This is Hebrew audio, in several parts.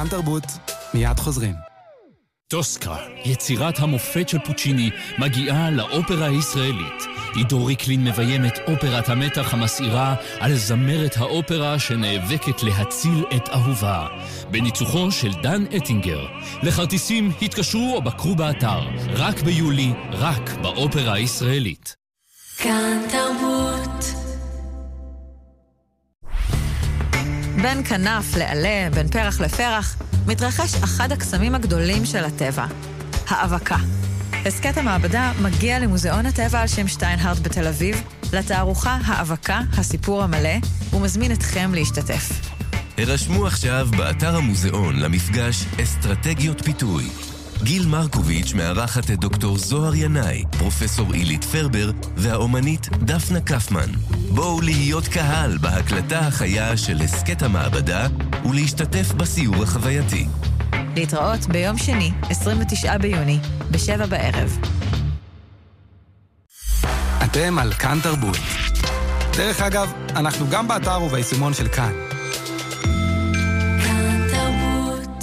כאן תרבות, מיד חוזרים. טוסקה, יצירת המופת של פוצ'יני, מגיעה לאופרה הישראלית. עידו ריקלין מביים את אופרת המתח המסעירה על זמרת האופרה שנאבקת להציל את אהובה. בניצוחו של דן אטינגר. לכרטיסים התקשרו או בקרו באתר. רק ביולי, רק באופרה הישראלית. כאן תרבות. בין כנף לעלה, בין פרח לפרח, מתרחש אחד הקסמים הגדולים של הטבע, האבקה. הסקט המעבדה מגיע למוזיאון הטבע על שם שטיינהרט בתל אביב, לתערוכה האבקה, הסיפור המלא, ומזמין אתכם להשתתף. הרשמו עכשיו באתר המוזיאון למפגש אסטרטגיות פיתוי. גיל מרקוביץ' מארחת את דוקטור זוהר ינאי, פרופסור אילית פרבר והאומנית דפנה קפמן. בואו להיות קהל בהקלטה החיה של הסקט המעבדה ולהשתתף בסיור החווייתי. להתראות ביום שני, 29 ביוני, ב-7 בערב. אתם על כאן תרבות. דרך אגב, אנחנו גם באתר וביישומון של כאן. כאן תרבות.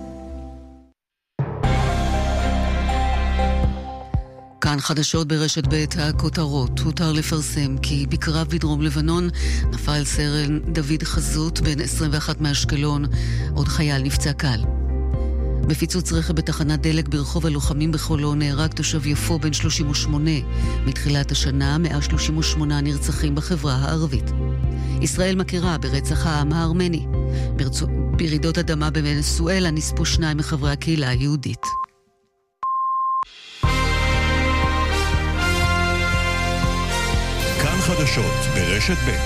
כאן חדשות ברשת ב' הכותרות. הותר לפרסם כי בקרב בדרום לבנון נפל סרן דוד חזות בן 21 מאשקלון, עוד חייל נפצע קל. בפיצוץ רכב בתחנת דלק ברחוב הלוחמים בחולון נהרג תושב יפו בן 38. מתחילת השנה 138 נרצחים בחברה הערבית. ישראל מכירה ברצח העם הארמני. ברעידות אדמה בוונצואלה נספו 2 מחברי הקהילה היהודית. כאן חדשות ברשת ב'.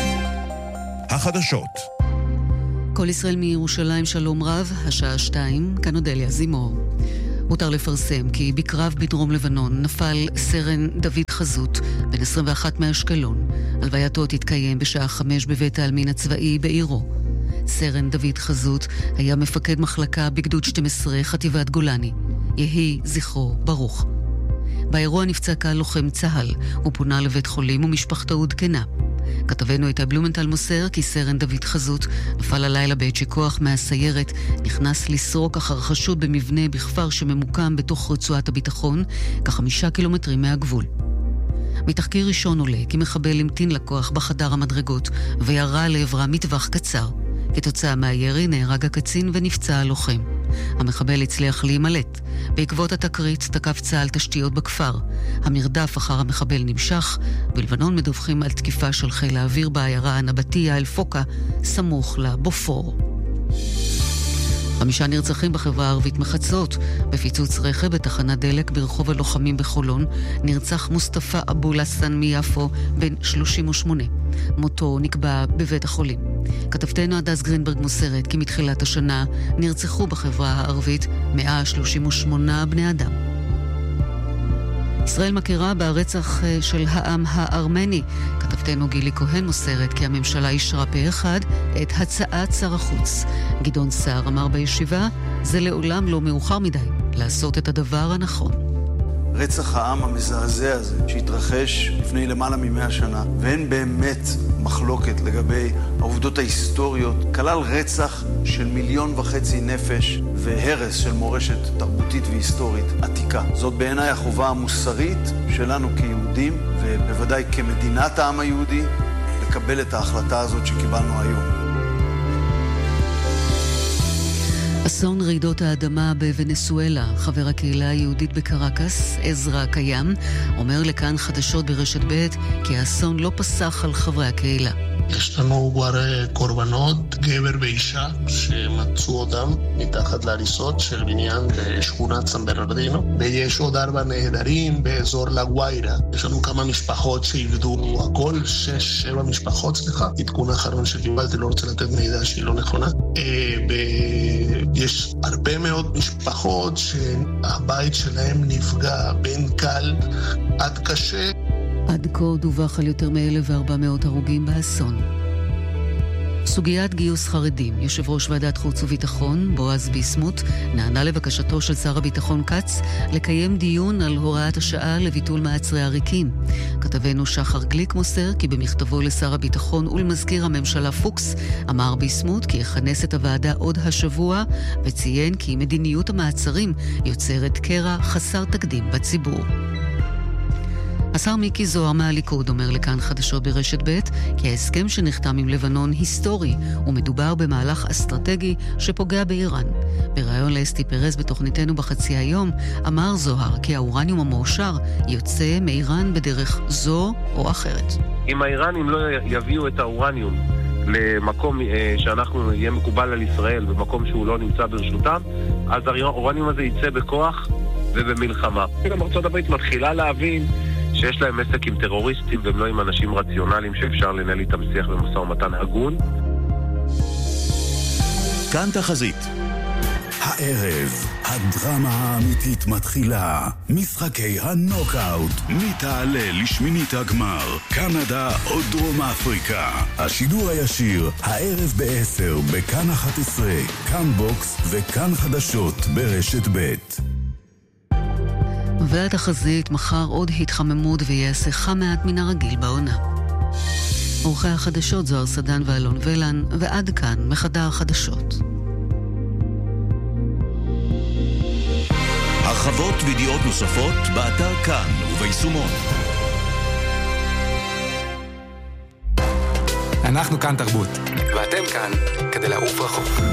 החדשות. כל ישראל מירושלים, שלום רב, השעה 2, כאן אודליה זימור. הותר לפרסם כי בקרב בדרום לבנון נפל סרן דוד חזות, בן 21 מאשקלון. הלווייתו תתקיים בשעה 5 בבית העלמין הצבאי בעירו. סרן דוד חזות היה מפקד מחלקה בגדוד 12 חטיבת גולני. יהי זכרו ברוך. באירוע נפצע קל לוחם צהל, הוא פונה לבית חולים ומשפחתו עודכנה. כתבנו איתה בלומנטל מוסר כי סרן דוד חזות נפל הלילה בעת שכוח מהסיירת נכנס לסרוק אחר חשוד במבנה בכפר שממוקם בתוך רצועת הביטחון, כ5 קילומטרים מהגבול. מתחקיר ראשון עולה כי מחבל המתין לכוח בחדר המדרגות וירה לעברה מטווח קצר. כתוצאה מהירי נהרג הקצין ונפצע הלוחם. המחבל הצליח להימלט. בעקבות התקרית תקף צה"ל תשתיות בכפר. המרדף אחר המחבל נמשך. בלבנון מדווחים על תקיפה של חיל האוויר בעיירה הנבטיה אל פוקה, סמוך לבופור. 5 נרצחים בחברה הערבית מחצות. בפיצוץ רכב בתחנת דלק ברחוב הלוחמים בחולון נרצח מוסטפא אבו לסן מיפו בן 38. מותו נקבע בבית החולים. כתבתנו הדס גרינברג מוסרת כי מתחילת השנה נרצחו בחברה הערבית 138 בני אדם. ישראל מכירה ברצח של העם הארמני. כתבתנו גילי כהן מוסרת כי הממשלה אישרה פה אחד את הצעת שר החוץ. גדעון סער אמר בישיבה, זה לעולם לא מאוחר מדי לעשות את הדבר הנכון. רצח העם המזעזע הזה שהתרחש לפני למעלה מ100 שנה, ואין באמת מחלוקת לגבי העובדות ההיסטוריות, כלל רצח של 1.5 מיליון נפש והרס של מורשת תרבותית והיסטורית עתיקה. זאת בעיניי החובה המוסרית שלנו כיהודים, ובוודאי כמדינת העם היהודי, לקבל את ההחלטה הזאת שקיבלנו היום. אסון רעידות האדמה בוונצואלה. חבר הקהילה היהודית בקרקס, עזרא קיים, אומר לכאן חדשות ברשת ב' כי האסון לא פסח על חברי הקהילה. יש לנו כבר קורבנות, גבר ואישה, שמצאו אותם מתחת להריסות של בניין בשכונת סן ברנרדינו, ויש עוד 4 נהדרים באזור לגוויירה. יש לנו כמה משפחות שאיבדו הכל, 6-7 משפחות, עדכון האחרון שקיבלתי, לא רוצה לתת מידע שהיא לא נכונה. יש הרבה מאוד משפחות שהבית שלהם נפגע בין קל עד קשה. עד כה דווח על יותר מ1,400 הרוגים באסון. סוגיית גיוס חרדים. יושב ראש ועדת חוץ וביטחון, בועז ביסמוט, נענה לבקשתו של שר הביטחון כץ לקיים דיון על הוראת השעה לביטול מעצרי עריקים. כתבנו שחר גליק מוסר כי במכתבו לשר הביטחון ולמזכיר הממשלה פוקס, אמר ביסמוט כי יכנס את הוועדה עוד השבוע, וציין כי מדיניות המעצרים יוצרת קרע חסר תקדים בציבור. השר מיקי זוהר מהליכוד אומר לכאן חדשות ברשת ב' כי ההסכם שנחתם עם לבנון היסטורי ומדובר במהלך אסטרטגי שפוגע באיראן. בריאיון לאסתי פרס בתוכניתנו בחצי היום אמר זוהר כי האורניום המאושר יוצא מאיראן בדרך זו או אחרת. אם האיראנים לא יביאו את האורניום למקום שאנחנו יהיה מקובל על ישראל במקום שהוא לא נמצא ברשותם, אז האורניום הזה יצא בכוח ובמלחמה. גם ארצות הברית מתחילה להבין שיש להם עסק עם טרוריסטים והם לא עם אנשים רציונליים שאפשר לנהל איתם שיח ומשא ומתן הגון. כאן תחזית. הערב, הדרמה האמיתית מתחילה. משחקי הנוקאוט. מי תעלה לשמינית הגמר? קנדה או דרום אפריקה? השידור הישיר, הערב ב-10 בכאן 11, כאן בוקס וכאן חדשות ברשת ב'. והתחזית מחר עוד התחממות ויעשה חם מעט מן הרגיל בעונה. עורכי החדשות זוהר סדן ואלון ולן, ועד כאן מחדר החדשות. הרחבות וידיעות נוספות באתר כאן וביישומון. אנחנו כאן תרבות, ואתם כאן כדי לעוף רחוק.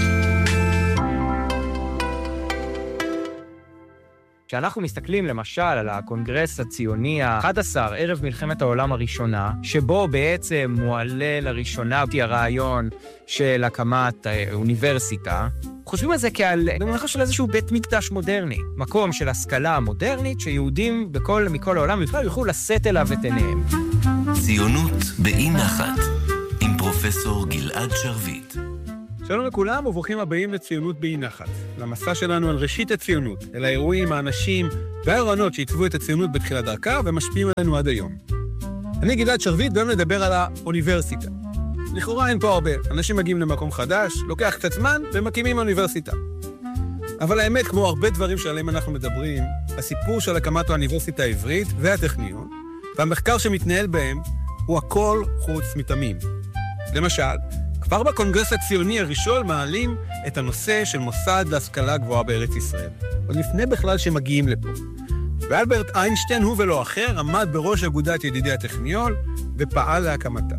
כשאנחנו מסתכלים למשל על הקונגרס הציוני ה-11 ערב מלחמת העולם הראשונה, שבו בעצם מועלה לראשונה הרעיון של הקמת אוניברסיטה, חושבים על זה במונח של איזשהו בית מקדש מודרני, מקום של השכלה מודרנית שיהודים מכל העולם בכלל יוכלו לשאת אליו את עיניהם. ציונות באי נחת עם פרופסור גלעד שרביט. שלום לכולם וברוכים הבאים לציונות באי נחת, למסע שלנו על ראשית הציונות, אל האירועים, האנשים והרעיונות שעיצבו את הציונות בתחילת דרכה ומשפיעים עלינו עד היום. אני גלעד שרביט והיום נדבר על האוניברסיטה. לכאורה אין פה הרבה, אנשים מגיעים למקום חדש, לוקח קצת זמן ומקימים אוניברסיטה. אבל האמת, כמו הרבה דברים שעליהם אנחנו מדברים, הסיפור של הקמת האוניברסיטה העברית והטכניון, והמחקר שמתנהל בהם, הוא הכל חוץ מתמים. למשל, כבר בקונגרס הציוני הראשון מעלים את הנושא של מוסד להשכלה גבוהה בארץ ישראל. עוד לפני בכלל שמגיעים לפה. ואלברט איינשטיין, הוא ולא אחר, עמד בראש אגודת ידידי הטכניון ופעל להקמתה.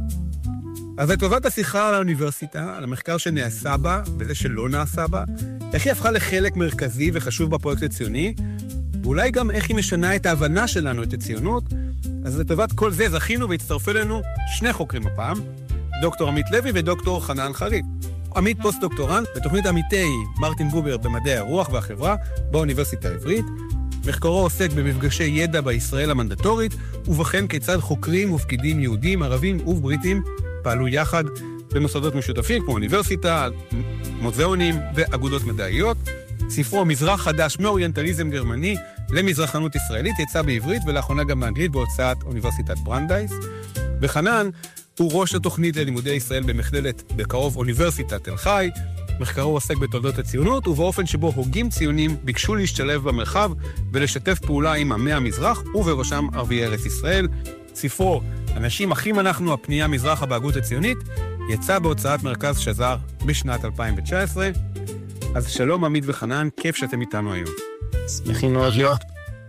אז לטובת השיחה על האוניברסיטה, על המחקר שנעשה בה וזה שלא נעשה בה, איך היא הפכה לחלק מרכזי וחשוב בפרויקט הציוני, ואולי גם איך היא משנה את ההבנה שלנו את הציונות, אז לטובת כל זה זכינו והצטרפו לנו שני חוקרים הפעם, דוקטור עמית לוי ודוקטור חנן חריף. עמית פוסט-דוקטורנט בתוכנית עמיתי מרטין בובר במדעי הרוח והחברה באוניברסיטה העברית. מחקרו עוסק במפגשי ידע בישראל המנדטורית, ובכן כיצד חוקרים ופקידים יהודים, ערבים ובריטים פעלו יחד במוסדות משותפים כמו אוניברסיטה, מוזיאונים ואגודות מדעיות. ספרו מזרח חדש מאוריינטליזם גרמני למזרחנות ישראלית יצא בעברית ולאחרונה גם באנגלית בהוצאת אוניברסיטת ברנדייס. וחנן הוא ראש התוכנית ללימודי ישראל במכללת בקרוב אוניברסיטת תל חי. מחקרו עוסק בתולדות הציונות ובאופן שבו הוגים ציונים ביקשו להשתלב במרחב ולשתף פעולה עם עמי המזרח ובראשם ערביי ארץ ישראל. ספרו אנשים אחים אנחנו, הפנייה מזרחה בהגות הציונית, יצא בהוצאת מרכז שזר בשנת 2019. אז שלום עמית וחנן, כיף שאתם איתנו היום. שמחים מאוד להיות.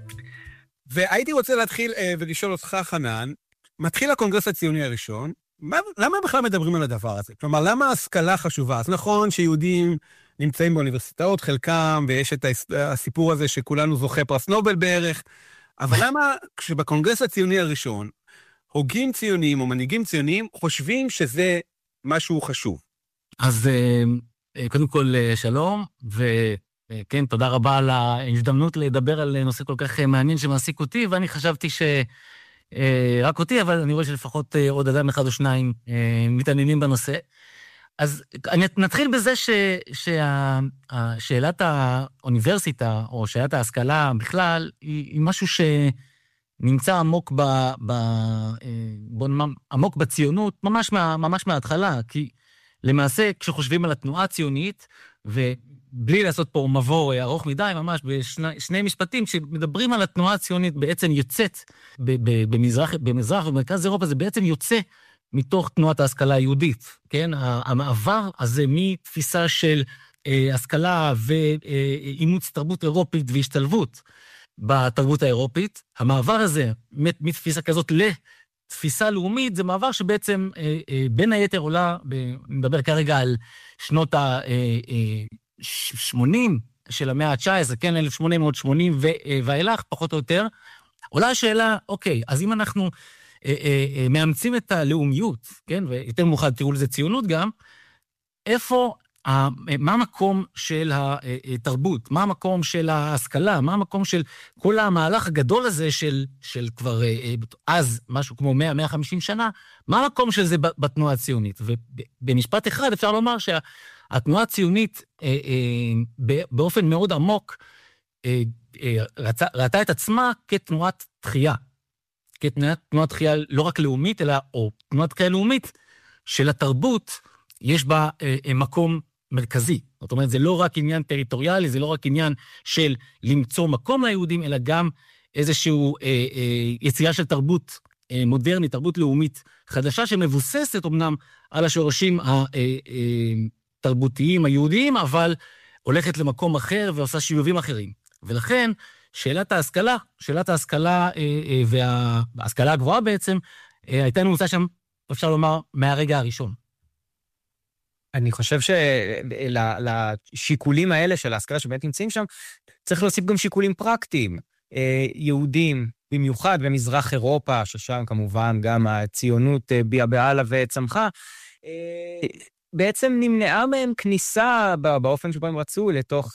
והייתי רוצה להתחיל ולשאול אותך חנן, מתחיל הקונגרס הציוני הראשון, למה בכלל מדברים על הדבר הזה? כלומר, למה ההשכלה חשובה? אז נכון שיהודים נמצאים באוניברסיטאות, חלקם, ויש את הסיפור הזה שכולנו זוכה פרס נובל בערך, אבל למה כשבקונגרס הציוני הראשון, הוגים ציונים או מנהיגים ציוניים חושבים שזה משהו חשוב? אז קודם כל שלום, וכן, תודה רבה על ההזדמנות לדבר על נושא כל כך מעניין שמעסיק אותי, ואני חשבתי רק אותי, אבל אני רואה שלפחות עוד אדם אחד או שניים מתעניינים בנושא. אז נתחיל בזה ששאלת האוניברסיטה, או שאלת ההשכלה בכלל, היא משהו שנמצא עמוק בציונות, ממש מההתחלה, כי למעשה, כשחושבים על התנועה הציונית, ובלי לעשות פה מבוא ארוך מדי, ממש בשני משפטים, שמדברים על התנועה הציונית בעצם יוצאת במזרח ובמרכז אירופה, זה בעצם יוצא מתוך תנועת ההשכלה היהודית, כן? המעבר הזה מתפיסה של השכלה ואימוץ תרבות אירופית והשתלבות בתרבות האירופית, המעבר הזה מתפיסה כזאת לתפיסה לאומית, זה מעבר שבעצם בין היתר עולה, נדבר כרגע על שנות ה-80 של המאה ה-19, כן, 1880 ואילך, פחות או יותר, עולה השאלה, אוקיי, אז אם אנחנו מאמצים את הלאומיות, כן, ויותר מאוחד תראו לזה ציונות גם, מה המקום של התרבות, מה המקום של ההשכלה, מה המקום של כל המהלך הגדול הזה של כבר אז משהו כמו 100-150 שנה, מה המקום של זה בתנועה הציונית? ובמשפט אחד אפשר לומר שהתנועה הציונית באופן מאוד עמוק ראתה את עצמה כתנועת תחייה, כתנועת תחייה לא רק לאומית, אלא או תנועת תחייה לאומית של התרבות, יש בה מקום מרכזי. זאת אומרת, זה לא רק עניין טריטוריאלי, זה לא רק עניין של למצוא מקום ליהודים, אלא גם איזשהו יצירה של תרבות מודרנית, תרבות לאומית חדשה, שמבוססת אמנם על השורשים התרבותיים היהודיים, אבל הולכת למקום אחר ועושה שילובים אחרים. ולכן, שאלת ההשכלה וההשכלה הגבוהה בעצם, הייתה נמוצה שם, אפשר לומר, מהרגע הראשון. אני חושב שלשיקולים האלה של ההשכלה שבאמת נמצאים שם, צריך להוסיף גם שיקולים פרקטיים. יהודים, במיוחד במזרח אירופה, ששם כמובן גם הציונות ביאה בעלה וצמחה, בעצם נמנעה מהם כניסה באופן שבו הם רצו לתוך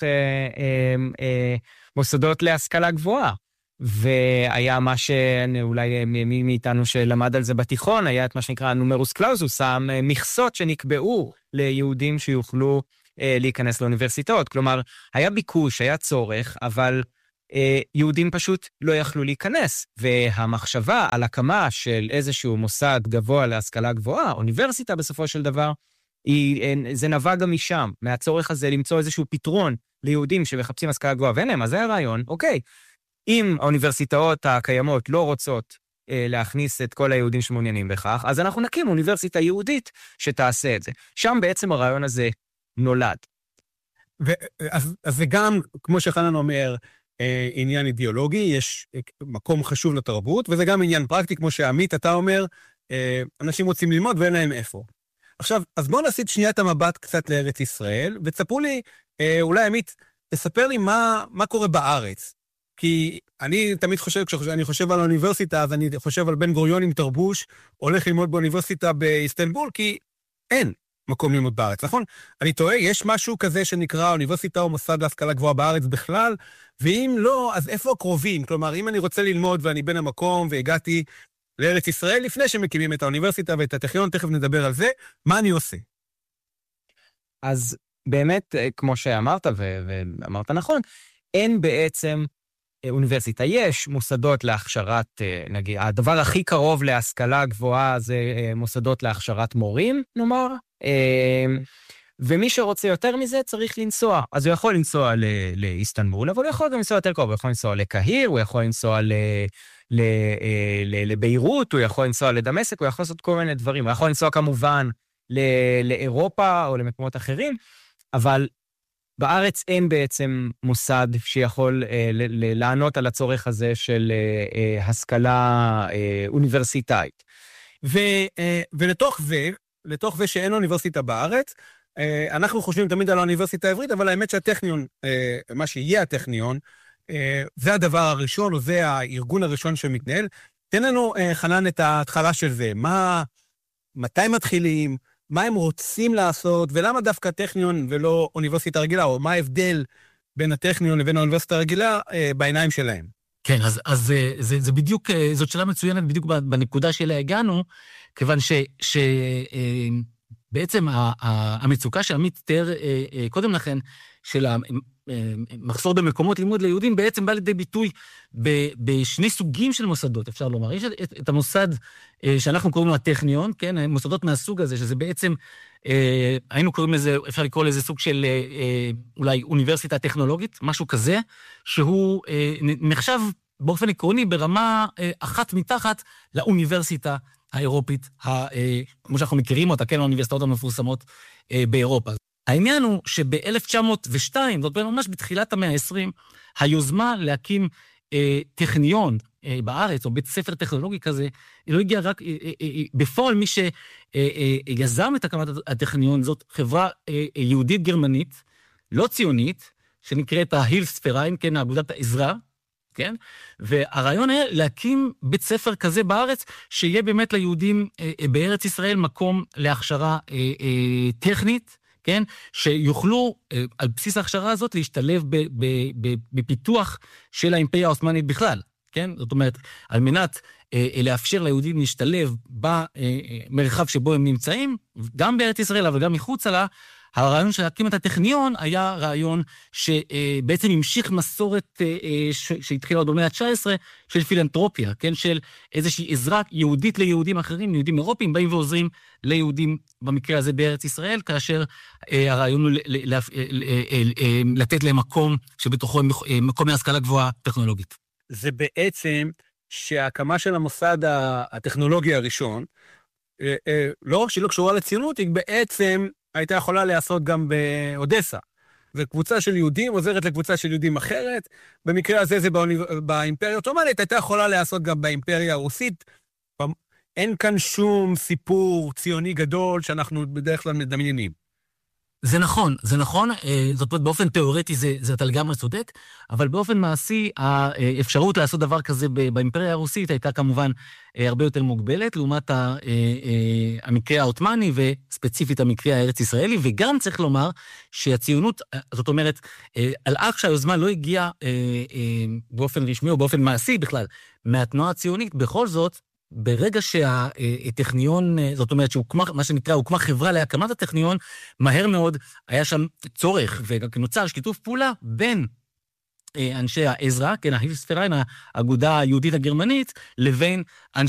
מוסדות להשכלה גבוהה. והיה מה שאולי מי מאיתנו שלמד על זה בתיכון, היה את מה שנקרא נומרוס קלאוזוס, המכסות שנקבעו ליהודים שיוכלו להיכנס לאוניברסיטאות. כלומר, היה ביקוש, היה צורך, אבל יהודים פשוט לא יכלו להיכנס. והמחשבה על הקמה של איזשהו מוסד גבוה להשכלה גבוהה, אוניברסיטה בסופו של דבר, זה נבע גם משם, מהצורך הזה למצוא איזשהו פתרון ליהודים שמחפשים השכלה גבוהה. ואין להם, אז זה הרעיון, אוקיי. אם האוניברסיטאות הקיימות לא רוצות להכניס את כל היהודים שמעוניינים בכך, אז אנחנו נקים אוניברסיטה יהודית שתעשה את זה. שם בעצם הרעיון הזה נולד. אז זה גם, כמו שחנן אומר, עניין אידיאולוגי, יש מקום חשוב לתרבות, וזה גם עניין פרקטי, כמו שעמית, אתה אומר, אנשים רוצים ללמוד ואין להם איפה. עכשיו, אז בואו נסיט שנייה את המבט קצת לארץ ישראל, ותספרו לי, אולי עמית, תספר לי מה קורה בארץ. כי אני תמיד חושב, כשאני חושב על האוניברסיטה, אז אני חושב על בן גוריון עם תרבוש, הולך ללמוד באוניברסיטה באיסטנבול, כי אין מקום ללמוד בארץ, נכון? אני טועה, יש משהו כזה שנקרא אוניברסיטה או מוסד להשכלה גבוהה בארץ בכלל, ואם לא, אז איפה הקרובים? כלומר, אם אני רוצה ללמוד ואני בן המקום והגעתי לארץ ישראל, לפני שמקימים את האוניברסיטה ואת הטכניון, תכף נדבר על זה, מה אני עושה? אז באמת, כמו שאמרת, ואמרת נכון, אין בעצם אוניברסיטה. יש מוסדות להכשרת, נגיד, הדבר הכי קרוב להשכלה גבוהה זה מוסדות להכשרת מורים, נאמר, ומי שרוצה יותר מזה צריך לנסוע. אז הוא יכול לנסוע לאיסטנבול, אבל הוא יכול גם לנסוע יותר קרוב, הוא יכול לנסוע לקהיר, הוא יכול לנסוע לביירות, הוא יכול לנסוע לדמשק, הוא יכול לעשות כל מיני דברים, הוא יכול לנסוע כמובן לאירופה או למקומות אחרים, אבל בארץ אין בעצם מוסד שיכול לענות על הצורך הזה של השכלה אוניברסיטאית. ולתוך זה שאין אוניברסיטה בארץ, אנחנו חושבים תמיד על האוניברסיטה העברית, אבל האמת שהטכניון, מה שיהיה הטכניון, זה הדבר הראשון, או זה הארגון הראשון שמתנהל. תן לנו, חנן, את ההתחלה של זה. מתי מתחילים? מה הם רוצים לעשות, ולמה דווקא טכניון ולא אוניברסיטה רגילה, או מה ההבדל בין הטכניון לבין האוניברסיטה הרגילה בעיניים שלהם? כן, אז זה בדיוק, זאת שאלה מצוינת בדיוק בנקודה שאליה הגענו, כיוון בעצם המצוקה שעמית תיאר קודם לכן, של המחסור במקומות לימוד ליהודים, בעצם בא לידי ביטוי בשני סוגים של מוסדות, אפשר לומר. יש את המוסד שאנחנו קוראים לו הטכניון, כן? מוסדות מהסוג הזה, שזה בעצם, היינו קוראים לזה, אפשר לקרוא לזה סוג של אולי אוניברסיטה טכנולוגית, משהו כזה, שהוא נחשב באופן עקרוני ברמה אחת מתחת לאוניברסיטה האירופית, כמו שאנחנו מכירים אותה, כן, האוניברסיטאות המפורסמות באירופה. העניין הוא שב-1902, זאת אומרת, ממש בתחילת המאה ה-20, היוזמה להקים טכניון בארץ, או בית ספר טכנולוגי כזה, היא לא הגיעה רק, בפועל מי שיזם את הקמת הטכניון, זאת חברה יהודית גרמנית, לא ציונית, שנקראת ההילפספריין, כן, אגודת העזרה, כן? והרעיון היה להקים בית ספר כזה בארץ, שיהיה באמת ליהודים בארץ ישראל מקום להכשרה טכנית, כן? שיוכלו על בסיס ההכשרה הזאת להשתלב בפיתוח של האימפריה העות'מאנית בכלל, כן? זאת אומרת, על מנת לאפשר ליהודים להשתלב במרחב שבו הם נמצאים, גם בארץ ישראל, אבל גם מחוץ לה, הרעיון של להקים את הטכניון היה רעיון שבעצם המשיך מסורת שהתחילה עוד במאה ה-19 של פילנתרופיה, כן? של איזושהי עזרה יהודית ליהודים אחרים, יהודים אירופיים, באים ועוזרים ליהודים במקרה הזה בארץ ישראל, כאשר הרעיון הוא לתת להם מקום שבתוכו מקום להשכלה גבוהה טכנולוגית. זה בעצם שההקמה של המוסד הטכנולוגי הראשון, לא רק שהיא לא קשורה לציונות, היא בעצם הייתה יכולה לעשות גם באודסה. וקבוצה של יהודים עוזרת לקבוצה של יהודים אחרת. במקרה הזה זה באימפריה העות'מאנית, הייתה יכולה לעשות גם באימפריה הרוסית. אין כאן שום סיפור ציוני גדול שאנחנו בדרך כלל מדמיינים. זה נכון, זאת אומרת, באופן תיאורטי זה אתה לגמרי צודק, אבל באופן מעשי, האפשרות לעשות דבר כזה באימפריה הרוסית הייתה כמובן הרבה יותר מוגבלת, לעומת המקרה העות'מאני וספציפית המקרה הארץ ישראלי, וגם צריך לומר שהציונות, זאת אומרת, על אף שהיוזמה לא הגיעה באופן רשמי או באופן מעשי בכלל, מהתנועה הציונית, בכל זאת, ברגע שהטכניון, זאת אומרת שהוקמה, מה שנקרא, הוקמה חברה להקמת הטכניון, מהר מאוד היה שם צורך, ונוצר שיתוף פעולה בין אנשי העזרה, כן, ההילפספריין, האגודה היהודית הגרמנית, לבין